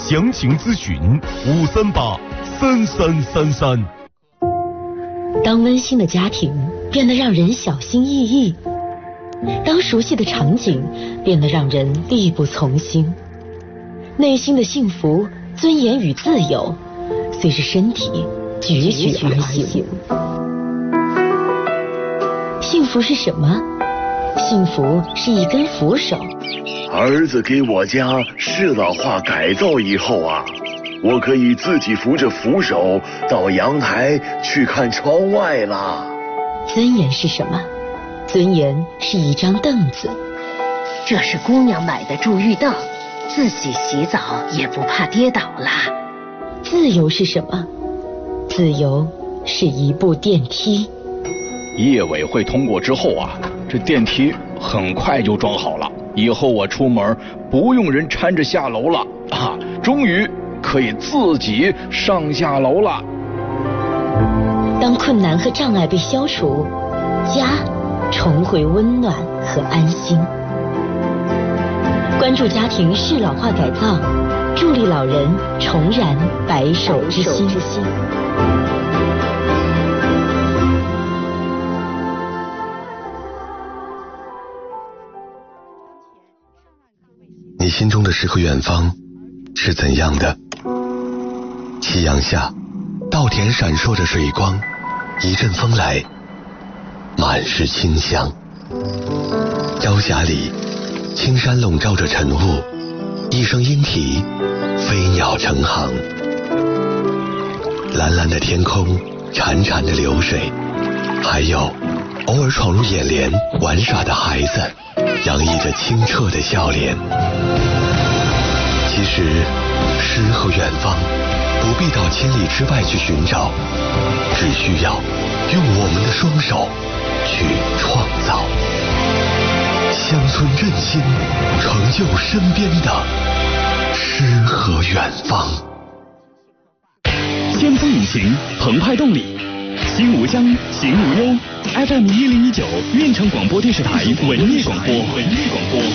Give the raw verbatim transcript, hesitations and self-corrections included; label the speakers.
Speaker 1: 详情咨询五三八三三三三。
Speaker 2: 当温馨的家庭变得让人小心翼翼，当熟悉的场景变得让人力不从心，内心的幸福、尊严与自由随着身体踽踽而行。幸福是什么？幸福是一根扶手。
Speaker 3: 儿子给我家适老化改造以后啊，我可以自己扶着扶手到阳台去看窗外啦。
Speaker 2: 尊严是什么？尊严是一张凳子。
Speaker 4: 这是姑娘买的助浴凳，自己洗澡也不怕跌倒啦。
Speaker 2: 自由是什么？自由是一部电梯。
Speaker 5: 业委会通过之后啊，这电梯很快就装好了，以后我出门不用人搀着下楼了啊，终于可以自己上下楼了。
Speaker 2: 当困难和障碍被消除，家重回温暖和安心。关注家庭适老化改造，助力老人重燃白首之心。
Speaker 6: 你心中的诗和远方是怎样的？夕阳下，稻田闪烁着水光，一阵风来，满是清香。朝霞里，青山笼罩着晨雾，一声莺啼，飞鸟成行。蓝蓝的天空，潺潺的流水，还有偶尔闯入眼帘玩耍的孩子，洋溢着清澈的笑脸。其实，诗和远方不必到千里之外去寻找，只需要用我们的双手去创造。乡村振兴，成就身边的诗和远方。
Speaker 7: 先锋引擎，澎湃动力，心无疆，行无忧。F M 一零一九，运城广播电视台文艺广播，文艺广播。